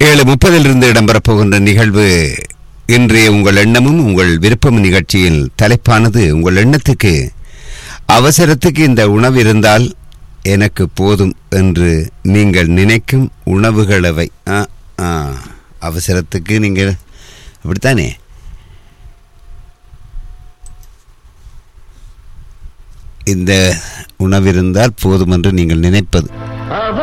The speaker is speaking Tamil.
7:30 இடம்பெறப் போகின்ற நிகழ்வு இன்றைய உங்கள் எண்ணமும் உங்கள் விருப்பமும் நிகழ்ச்சியில் தலைப்பானது உங்கள் எண்ணத்துக்கு அவசரத்துக்கு இந்த உணவு இருந்தால் எனக்கு போதும் என்று நீங்கள் நினைக்கும் உணவுகளவை. அவசரத்துக்கு நீங்கள் அப்படித்தானே இந்த உணவு இருந்தால் போதும் என்று நீங்கள் நினைப்பது.